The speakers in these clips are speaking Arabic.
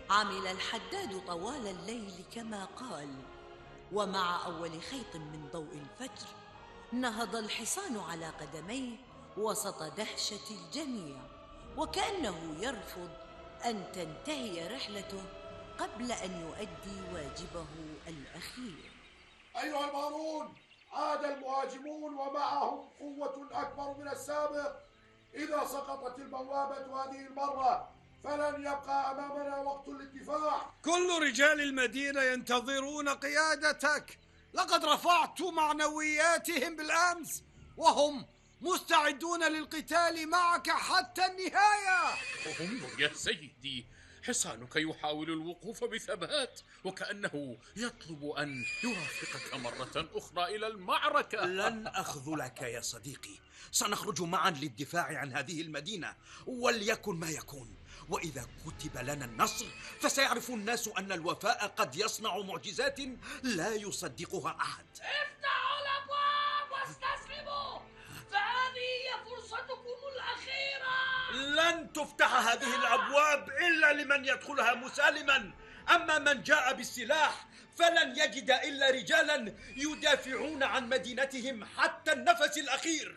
عمل الحداد طوال الليل كما قال، ومع أول خيط من ضوء الفجر نهض الحصان على قدميه وسط دهشة الجميع، وكأنه يرفض أن تنتهي رحلته قبل أن يؤدي واجبه الأخير. أيها البارون، عاد المهاجمون ومعهم قوة أكبر من السابق. إذا سقطت البوابة هذه المرة فلن يبقى أمامنا وقت للدفاع. كل رجال المدينة ينتظرون قيادتك. لقد رفعت معنوياتهم بالأمس وهم مستعدون للقتال معك حتى النهاية. انظر يا سيدي، حصانك يحاول الوقوف بثبات وكأنه يطلب أن يرافقك مرة أخرى إلى المعركة. لن أخذلك يا صديقي، سنخرج معا للدفاع عن هذه المدينة وليكن ما يكون. وإذا كتب لنا النصر فسيعرف الناس أن الوفاء قد يصنع معجزات لا يصدقها أحد. افتحوا الأبواب واستسلموا، فهذه هي فرصتكم الأخيرة. لن تفتح هذه الأبواب إلا لمن يدخلها مسالما، أما من جاء بالسلاح فلن يجد إلا رجالا يدافعون عن مدينتهم حتى النفس الأخير.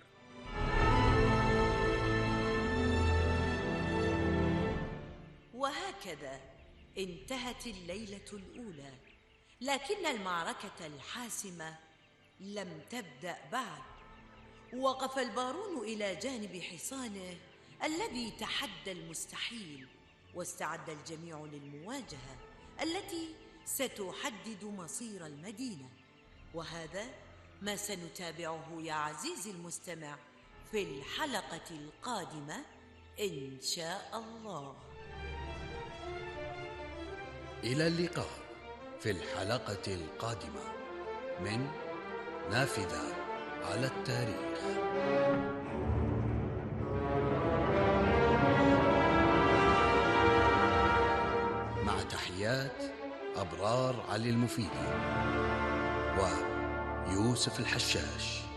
وهكذا انتهت الليلة الأولى، لكن المعركة الحاسمة لم تبدأ بعد. وقف البارون إلى جانب حصانه الذي تحدى المستحيل، واستعد الجميع للمواجهة التي ستحدد مصير المدينة. وهذا ما سنتابعه يا عزيزي المستمع في الحلقة القادمة إن شاء الله. إلى اللقاء في الحلقة القادمة من نافذة على التاريخ. مع تحيات أبرار علي المفيدي ويوسف الحشاش.